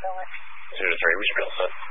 2 to 3, we should be all set.